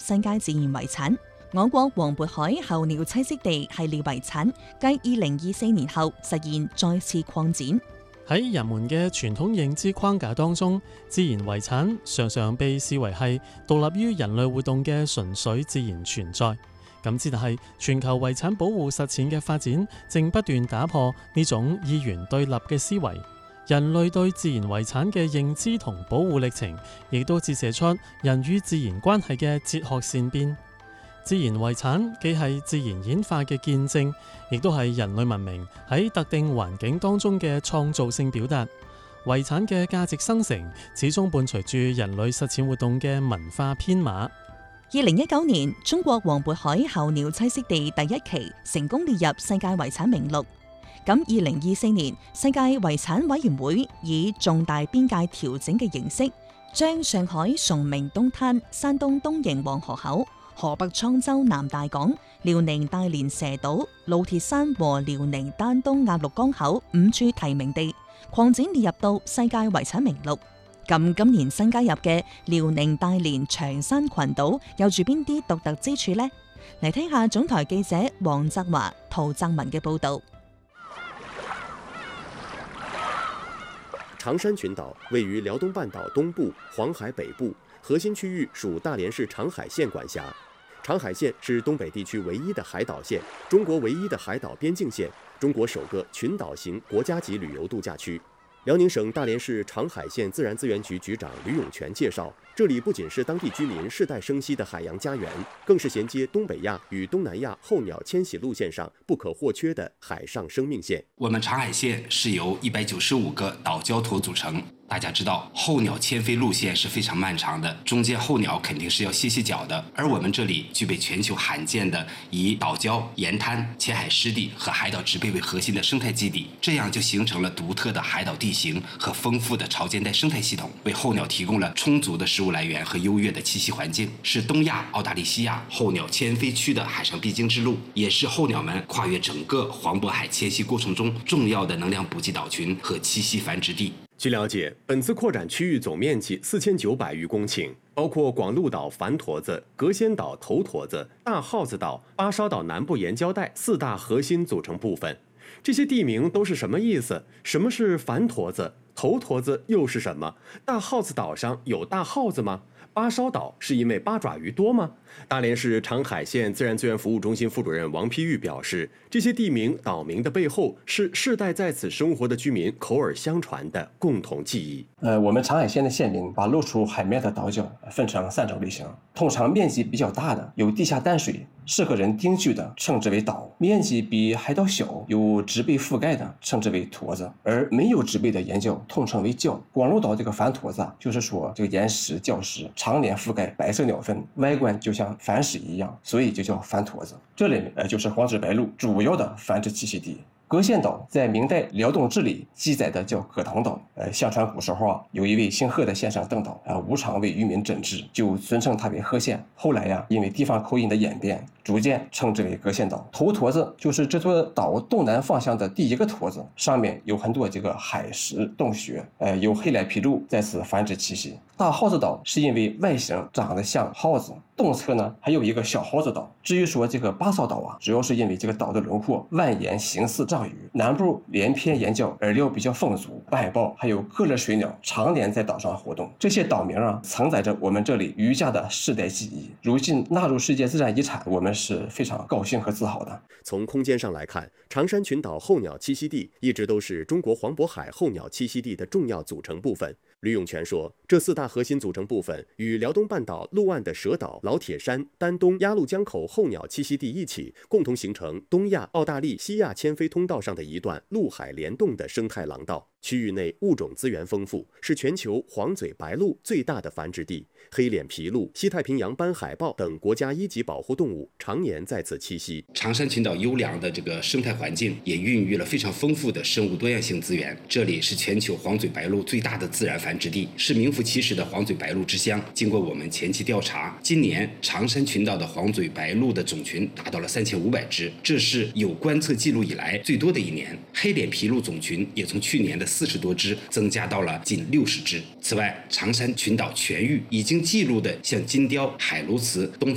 世界自然遺產。我國黃渤海候鳥棲息地系列遺產繼2024年後實現再次擴展。 喺人們嘅傳統認知框架當中，自然遺產常常被視為係獨立於人類活動嘅純粹自然存在。咁之但係全球遺產保護實踐嘅發展，正不斷打破呢種二元對立嘅思維。人類對自然遺產嘅認知同保護歷程，亦都折射出人與自然關係嘅哲學善變。自然遺產既係自然演化嘅見證，亦都係人類文明喺特定環境當中嘅創造性表達。遺產嘅價值生成，始終伴隨住人類實踐活動嘅文化編碼。 2019年，中國黃渤海候鳥棲息地第一期成功列入世界遺產名錄。咁2024年，世界遺產委員會以重大邊界調整嘅形式，將上海崇明東灘、山東東營黃河口、河北滄州南大港、遼寧大連蛇島、老鐵山和遼寧丹東鴨綠江口5處提名地擴展列入到世界遺產名錄。咁今年新加入嘅遼寧大連長山群島有住邊啲獨特之處呢？嚟聽下總台記者黃澤華、陶澤文嘅報道。 長山群島位於遼東半島東部、黃海北部，核心區域屬大連市長海縣管轄。長海縣是東北地區唯一的海島縣，中國唯一的海島邊境縣，中國首個群島型國家級旅遊度假區。遼寧省大連市長海縣自然資源局局長呂永全介紹，這裡不僅是當地居民世代生息的海洋家園，更是銜接東北亞與東南亞候鳥遷徙路線上不可或缺的海上生命線。 我們長海縣是由195個島礁坨組成。大家知道，候鳥遷飛路線是非常漫長的，中間候鳥肯定是要歇歇腳的。而我們這裡具備全球罕見的以島礁、鹽灘、淺海濕地和海島植被為核心的生態基地，這樣就形成了獨特的海島地形和豐富的潮間帶生態系統，為候鳥提供了充足的食物來源和優越的棲息環境，是東亞、澳大利西亞候鳥遷飛區的海上必經之路，也是候鳥們跨越整個黃渤海遷徙過程中重要的能量補給島群和棲息繁殖地。 據了解，本次擴展區域總面積4900餘公頃，包括廣鹿島繁坨子、隔仙島頭坨子、大耗子島、巴燒島南部鹽礁帶4大核心組成部分。這些地名都是什麼意思？什麼是繁坨子？頭坨子又是什麼？大耗子島上有大耗子嗎？巴燒島是因為八爪魚多嗎？大連市長海縣自然資源服務中心副主任王丕玉表示，這些地名島名的背後是世代在此生活的居民口耳相傳的共同記憶。 我們長海縣的縣名把露出海面的島礁分成3種類型，通常面積比較大的有地下淡水，適合人定居的稱之為島；面積比海島小，有植被覆蓋的稱之為坨子，而沒有植被的岩礁統稱為礁。廣鹿島這個繁坨子就是說這個岩石礁石常年覆蓋白色鳥糞，外觀就像繁殖一樣，所以就叫繁坨子。這裡就是黃嘴白鷺主要的繁殖棲息地。隔仙島在明代遼東志裡記載的叫葛塘島，相傳古時候有一位姓賀的先生鄧島，無償為漁民診治，就尊稱他為賀縣。後來因為地方口音的演變，逐漸稱之為隔仙島。頭坨子就是這座島東南方向的第一個坨子，上面有很多這個海蝕洞穴，有黑臉琵鷺在此繁殖棲息。大耗子島是因為外形長得像耗子，東側呢還有一個小耗子島。至於說這個巴燒島主要是因為這個島的輪廓蜿蜒形似章魚，南部連篇岩礁，饵料比較豐足，白海豹還有各類水鳥常年在島上活動。這些島名承載着我們這裡漁家的世代記憶，如今納入世界自然遺產，我們是非常高興和自豪的。 從空間上來看，長山群島候鳥棲息地一直都是中國黃渤海候鳥棲息地的重要組成部分。呂永全說，這4大核心組成部分與遼東半島陸岸的蛇島、老鐵山、丹東、鴨綠江口候鳥棲息地一起，共同形成東亞、澳大利西亞遷飛通道上的一段陸海聯動的生態廊道。區域內物種資源豐富，是全球黃嘴白鷺最大的繁殖地。黑臉琵鷺、西太平洋斑海豹等國家一級保護動物常年在此棲息。 長山群島優良的這個生態環境，也孕育了非常豐富的生物多樣性資源。這裡是全球黃嘴白鷺最大的自然繁殖地，是名副其實的黃嘴白鷺之鄉。經過我們前期調查，今年長山群島的黃嘴白鷺的總群達到了3500隻，這是有觀測記錄以來最多的一年。黑臉琵鷺總群也從去年的40多隻增加到了近60隻。此外，長山群島全域已經記錄的像金鯛、海鸬鹚、東